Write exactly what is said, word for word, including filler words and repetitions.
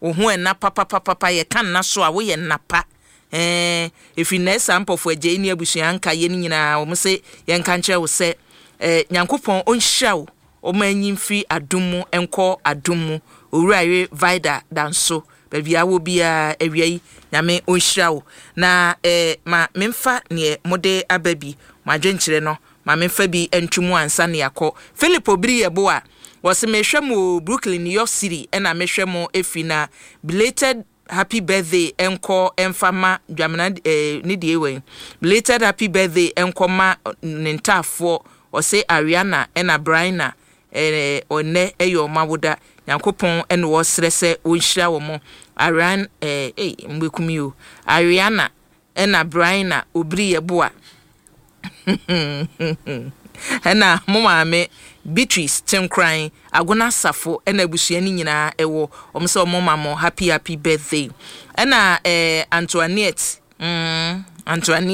wo ho enna papa papa ye kan na so a wo ye nnapa eh if you na sample for agye ni abusua nka ye ni nyina wo se ye nka nche wo se eh Nyankopɔn onhia wo o manyin fi adumu enko adumu owurawe vida danso bia wo bia awiai nyame onhia wo na eh ma memfa ne mode ababi ma dwenkyere no ma memfa bi entwumu ansa ne yakọ Philip Obiri yebo a wose mehwemo Brooklyn New York City ena mehwemo efina belated happy birthday enko enfama dwamena eh, ni die wen belated happy birthday enko ma nintafo wose Ariana ena Briana eh one eyo mawoda Nyankopon ene wo srese onhia wo mo Ariana eh eh mbekumi o Ariana ena Briana Obiri yebo a ena mama me Beatrice Tinkran agona safo ena abusua ni nyina ewo omse omoma mo happy happy birthday ena eh Antoinette mm Antoinette